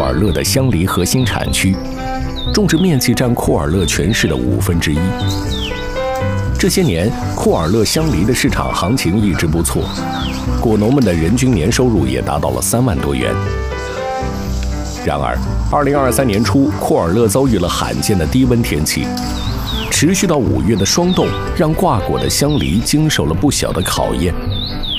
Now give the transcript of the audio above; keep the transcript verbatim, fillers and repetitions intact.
尔勒的香梨核心产区，种植面积占库尔勒全市的五分之一。这些年，库尔勒香梨的市场行情一直不错，果农们的人均年收入也达到了三万多元。然而，二零二三年初，库尔勒遭遇了罕见的低温天气，持续到五月的霜冻让挂果的香梨经受了不小的考验。